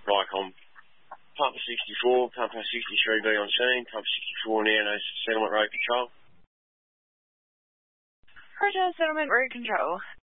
Vicom. Papa 64, Papa 63B on scene, Papa 64 now knows Settlement Road Control. Roger, Settlement Road Control.